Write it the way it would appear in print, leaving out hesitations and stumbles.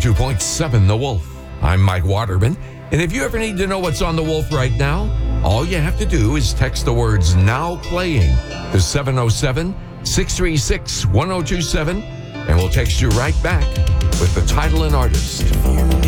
102.7 The Wolf. I'm Mike Waterman. And if you ever need to know what's on The Wolf right now, all you have to do is text the words "now playing" to 707-636-1027, and we'll text you right back with the title and artist.